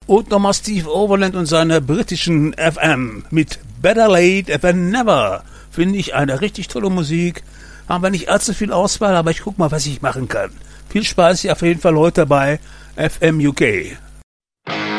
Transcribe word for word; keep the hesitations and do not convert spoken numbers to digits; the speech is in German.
Und nochmal Steve Overland und seine britischen F M mit Better Late Than Never. Finde ich eine richtig tolle Musik. Haben wir nicht allzu viel Auswahl, aber ich guck mal, was ich machen kann. Viel Spaß hier auf jeden Fall heute bei F M U K.